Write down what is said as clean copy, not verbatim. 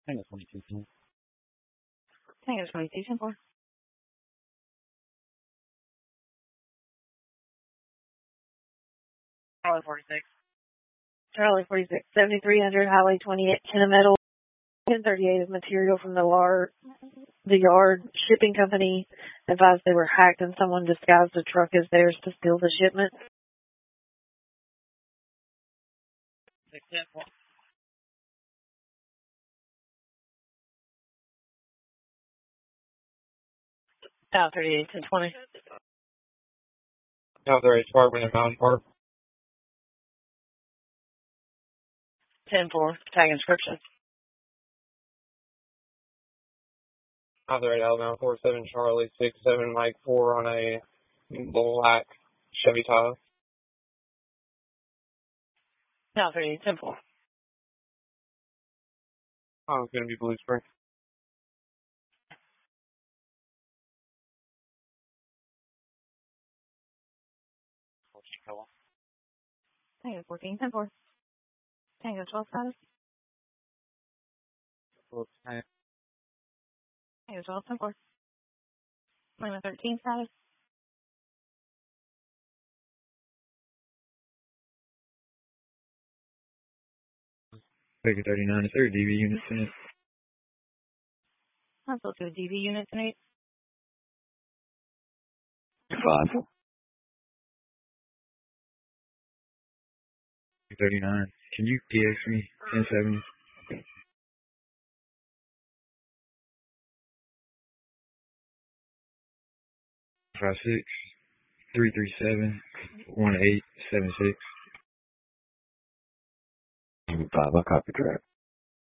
Tango 22. Tango 22, 10-4. Charlie 46. Charlie 46, 7300 Highway 28, Kennemetal. 1038 of material from the yard shipping company advised they were hacked and someone disguised the truck as theirs to steal the shipment. 6-10. Now 38, 1020. Now 38 Sparkman at Mountain Park. 10-4, tag inscription. Now 38 Alabama 47 Charlie 67 Mike 4 on a black Chevy Tahoe. Now 38, 10-4. Oh, it's going to be Blue Spring. Tango 14, 10-4. Tango 12 status. Tango 12, 10-4. Lima 13 status. Baker 39 is there a DV unit tonight? I'm supposed to do a DV unit tonight. 5. 39. Can you DX me 1070? 56 337 1876. 5, I copy track.